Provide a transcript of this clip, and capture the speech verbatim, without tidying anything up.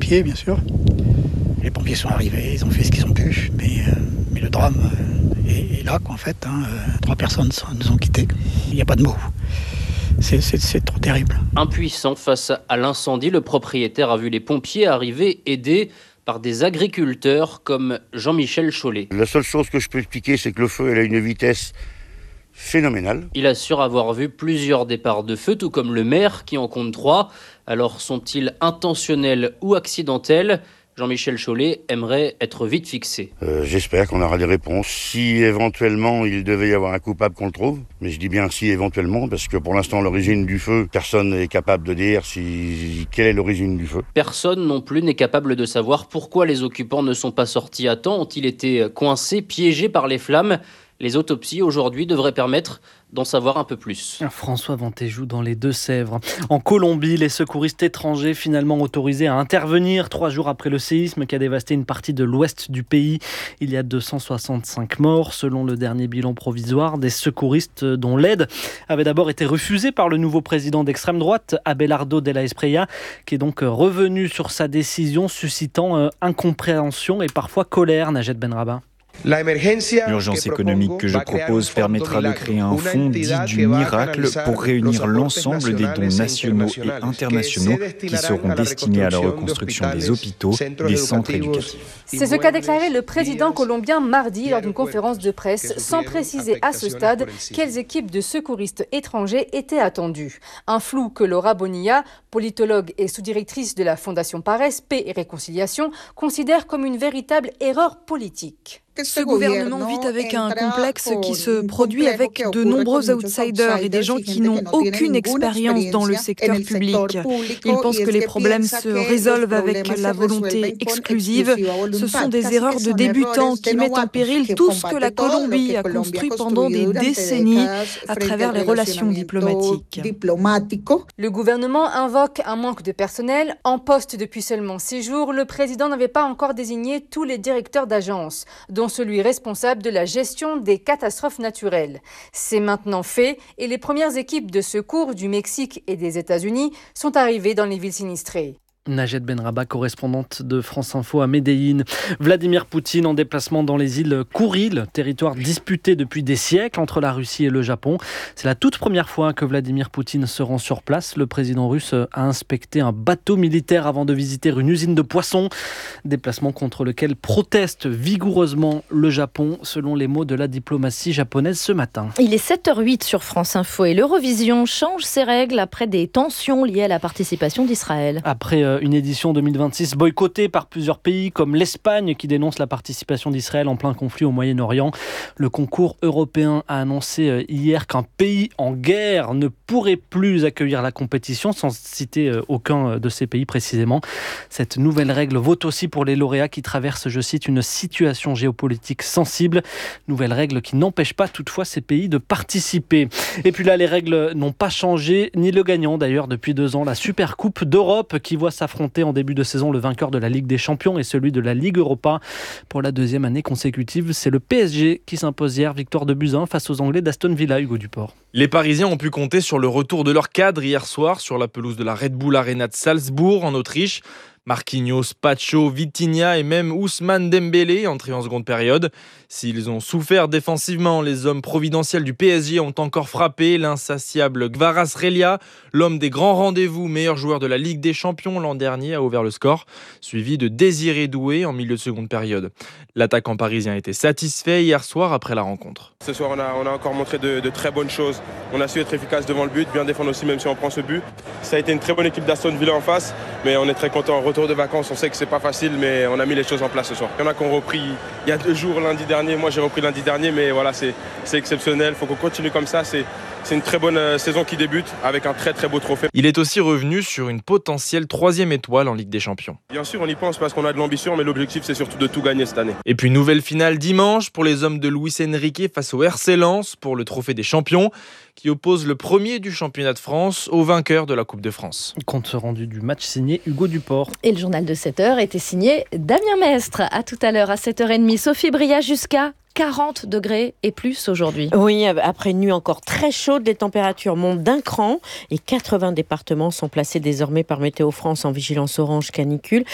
pompiers, bien sûr. Les pompiers sont arrivés, ils ont fait ce qu'ils ont pu, mais, euh, mais le drame euh, est, est là, quoi, en fait. Hein. Euh, trois personnes sont, nous ont quittés. Il n'y a pas de mots. C'est, c'est, c'est trop terrible. Impuissant face à l'incendie, le propriétaire a vu les pompiers arriver, aidés par des agriculteurs comme Jean-Michel Chollet. La seule chose que je peux expliquer, c'est que le feu elle a une vitesse phénoménale. Il assure avoir vu plusieurs départs de feu, tout comme le maire qui en compte trois. Alors sont-ils intentionnels ou accidentels ? Jean-Michel Chollet aimerait être vite fixé. Euh, j'espère qu'on aura des réponses. Si éventuellement il devait y avoir un coupable qu'on le trouve, mais je dis bien si éventuellement, parce que pour l'instant l'origine du feu, personne n'est capable de dire si quelle est l'origine du feu. Personne non plus n'est capable de savoir pourquoi les occupants ne sont pas sortis à temps. Ont-ils été coincés, piégés par les flammes ? Les autopsies aujourd'hui devraient permettre d'en savoir un peu plus. François Vantéjou dans les Deux-Sèvres. En Colombie, les secouristes étrangers finalement autorisés à intervenir trois jours après le séisme qui a dévasté une partie de l'ouest du pays. Il y a deux cent soixante-cinq morts selon le dernier bilan provisoire. Des secouristes dont l'aide avait d'abord été refusée par le nouveau président d'extrême droite, Abelardo de la Espriella, qui est donc revenu sur sa décision, suscitant incompréhension et parfois colère. Najed Benrabah. L'urgence économique que je propose permettra de créer un fonds dit du miracle pour réunir l'ensemble des dons nationaux et internationaux qui seront destinés à la reconstruction des hôpitaux, des centres éducatifs. C'est ce qu'a déclaré le président colombien mardi lors d'une conférence de presse, sans préciser à ce stade quelles équipes de secouristes étrangers étaient attendues. Un flou que Laura Bonilla, politologue et sous-directrice de la Fondation Pares, Paix et Réconciliation, considère comme une véritable erreur politique. Ce gouvernement vit avec un complexe qui se produit avec de nombreux outsiders et des gens qui n'ont aucune expérience dans le secteur public. Ils pensent que les problèmes se résolvent avec la volonté exclusive. Ce sont des erreurs de débutants qui mettent en péril tout ce que la Colombie a construit pendant des décennies à travers les relations diplomatiques. Le gouvernement invoque un manque de personnel. En poste depuis seulement six jours, le président n'avait pas encore désigné tous les directeurs d'agences, dont celui responsable de la gestion des catastrophes naturelles. C'est maintenant fait et les premières équipes de secours du Mexique et des États-Unis sont arrivées dans les villes sinistrées. Najed Benrabah, correspondante de France Info à Médellin. Vladimir Poutine en déplacement dans les îles Kouril, territoire disputé depuis des siècles entre la Russie et le Japon. C'est la toute première fois que Vladimir Poutine se rend sur place. Le président russe a inspecté un bateau militaire avant de visiter une usine de poissons. Déplacement contre lequel proteste vigoureusement le Japon, selon les mots de la diplomatie japonaise ce matin. Il est sept heures huit sur France Info et l'Eurovision change ses règles après des tensions liées à la participation d'Israël. Après euh, une édition deux mille vingt-six boycottée par plusieurs pays comme l'Espagne qui dénonce la participation d'Israël en plein conflit au Moyen-Orient. Le concours européen a annoncé hier qu'un pays en guerre ne pourrait plus accueillir la compétition, sans citer aucun de ces pays précisément. Cette nouvelle règle vaut aussi pour les lauréats qui traversent, je cite, une situation géopolitique sensible. Nouvelle règle qui n'empêche pas toutefois ces pays de participer. Et puis là, les règles n'ont pas changé, ni le gagnant d'ailleurs depuis deux ans. La Supercoupe d'Europe qui voit sa affronter en début de saison le vainqueur de la Ligue des Champions et celui de la Ligue Europa. Pour la deuxième année consécutive, c'est le P S G qui s'impose hier, victoire de Buzyn face aux Anglais d'Aston Villa, Hugo Duport. Les Parisiens ont pu compter sur le retour de leur cadre hier soir sur la pelouse de la Red Bull Arena de Salzbourg en Autriche. Marquinhos, Pacho, Vitinha et même Ousmane Dembélé entrés en seconde période. S'ils ont souffert défensivement, les hommes providentiels du P S G ont encore frappé. L'insatiable Kvaratskhelia, l'homme des grands rendez-vous, meilleur joueur de la Ligue des Champions l'an dernier, a ouvert le score, suivi de Désiré Doué en milieu de seconde période. L'attaquant parisien était satisfait hier soir après la rencontre. Ce soir, on a, on a encore montré de, de très bonnes choses. On a su être efficace devant le but, bien défendre aussi même si on prend ce but. Ça a été une très bonne équipe d'Aston Villa en face, mais on est très content. Retour de vacances, on sait que c'est pas facile, mais on a mis les choses en place ce soir. Il y en a qui ont repris il y a deux jours, lundi dernier. Moi, j'ai repris lundi dernier, mais voilà, c'est, c'est exceptionnel. Il faut qu'on continue comme ça. C'est, c'est une très bonne saison qui débute avec un très très beau trophée. Il est aussi revenu sur une potentielle troisième étoile en Ligue des Champions. Bien sûr, on y pense parce qu'on a de l'ambition, mais l'objectif, c'est surtout de tout gagner cette année. Et puis, nouvelle finale dimanche pour les hommes de Luis Enrique face au R C Lens pour le trophée des champions, qui oppose le premier du championnat de France au vainqueur de la Coupe de France. Compte rendu du match signé Hugo Duport. Et le journal de sept heures était signé Damien Mestre. À tout à l'heure à sept heures trente. Sophie Bria jusqu'à quarante degrés et plus aujourd'hui. Oui, après une nuit encore très chaude, les températures montent d'un cran et quatre-vingts départements sont placés désormais par Météo France en vigilance orange canicule.